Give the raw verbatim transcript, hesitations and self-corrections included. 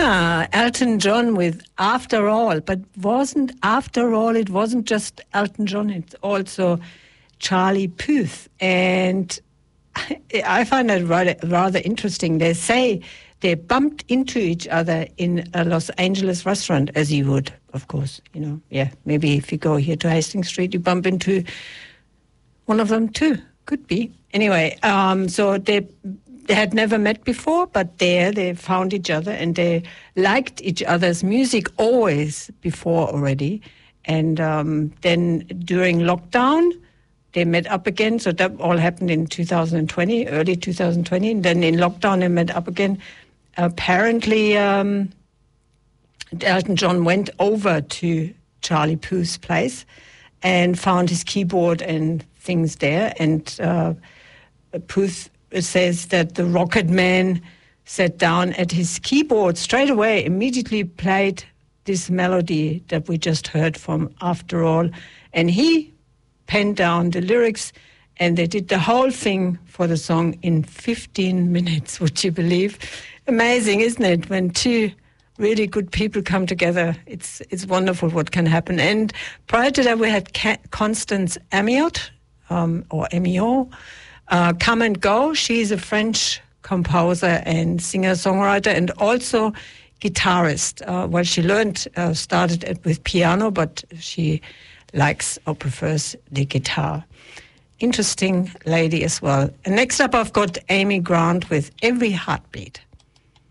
Yeah, Elton John with After All, but wasn't After All, it wasn't just Elton John, it's also Charlie Puth. And I find that rather, rather interesting. They say they bumped into each other in a Los Angeles restaurant, as you would, of course. You know, yeah, maybe if you go here to Hastings Street, you bump into one of them too. Could be. Anyway, um, so they they had never met before, but there they found each other and they liked each other's music always before already. And um, then during lockdown, they met up again. So that all happened in two thousand twenty, early two thousand twenty. And then in lockdown, they met up again. Apparently, um, Elton John went over to Charlie Puth's place and found his keyboard and things there. And uh, Puth says that the Rocket Man sat down at his keyboard straight away, immediately played this melody that we just heard from After All. And he penned down the lyrics, and they did the whole thing for the song in fifteen minutes, would you believe? Amazing, isn't it? When two really good people come together, it's it's wonderful what can happen. And prior to that, we had Constance Amiot, um, or Amiot, uh, Come and Go. She's a French composer and singer-songwriter and also guitarist. Uh, well, she learned, uh, started it with piano, but she likes or prefers the guitar. Interesting lady as well. And next up, I've got Amy Grant with Every Heartbeat.